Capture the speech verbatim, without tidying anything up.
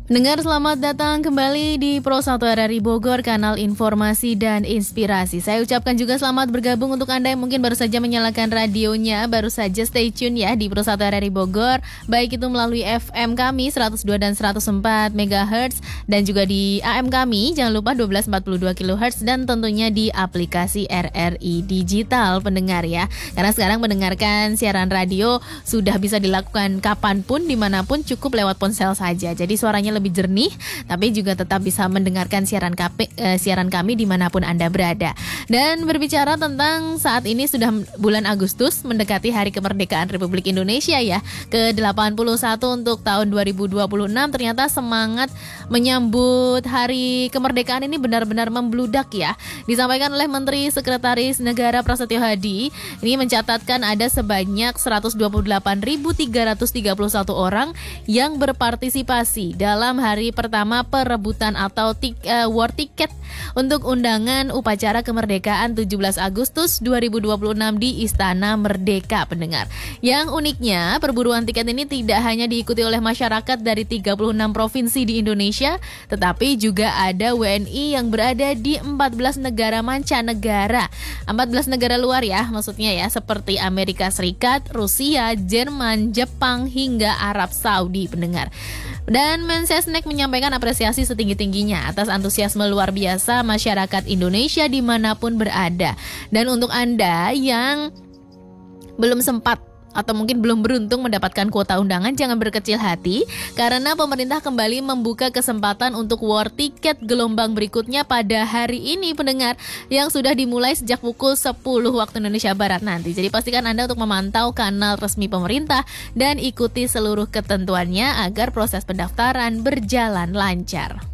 Dengar, selamat datang kembali di Pro satu R R I Bogor, kanal informasi dan inspirasi. Saya ucapkan juga selamat bergabung untuk Anda yang mungkin baru saja menyalakan radionya. Baru saja stay tune ya di Pro satu R R I Bogor, baik itu melalui F M kami seratus dua dan seratus empat megahertz, dan juga di A M kami, jangan lupa dua belas empat puluh dua kilohertz, dan tentunya di aplikasi R R I Digital, pendengar ya. Karena sekarang mendengarkan siaran radio sudah bisa dilakukan kapanpun, dimanapun, cukup lewat ponsel saja. Jadi suaranya lebih jernih, tapi juga tetap bisa mendengarkan siaran kami, eh, siaran kami dimanapun Anda berada. Dan berbicara tentang saat ini sudah bulan Agustus, mendekati Hari Kemerdekaan Republik Indonesia ya, ke delapan puluh satu untuk tahun dua ribu dua puluh enam. Ternyata semangat menyambut Hari Kemerdekaan ini benar-benar membludak ya. Disampaikan oleh Menteri Sekretaris Negara Prasetyo Hadi, ini mencatatkan ada sebanyak seratus dua puluh delapan ribu tiga ratus tiga puluh satu orang yang berpartisipasi dalam hari pertama perebutan atau tik, uh, war ticket untuk undangan upacara kemerdekaan tujuh belas Agustus dua ribu dua puluh enam di Istana Merdeka, pendengar. Yang uniknya, perburuan tiket ini tidak hanya diikuti oleh masyarakat dari tiga puluh enam provinsi di Indonesia, tetapi juga ada W N I yang berada di empat belas negara mancanegara. empat belas negara luar ya, maksudnya ya, seperti Amerika Serikat, Rusia, Jerman, Jepang, hingga Arab Saudi, pendengar. Dan Mensesnek menyampaikan apresiasi setinggi-tingginya atas antusiasme luar biasa masyarakat Indonesia dimanapun berada. Dan untuk Anda yang belum sempat atau mungkin belum beruntung mendapatkan kuota undangan, jangan berkecil hati, karena pemerintah kembali membuka kesempatan untuk war tiket gelombang berikutnya pada hari ini, pendengar, yang sudah dimulai sejak pukul sepuluh waktu Indonesia Barat nanti. Jadi pastikan Anda untuk memantau kanal resmi pemerintah dan ikuti seluruh ketentuannya agar proses pendaftaran berjalan lancar.